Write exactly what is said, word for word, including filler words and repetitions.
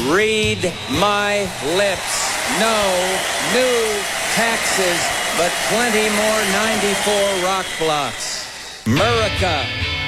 Read my lips. No new taxes, but plenty more ninety-four rock blocks. America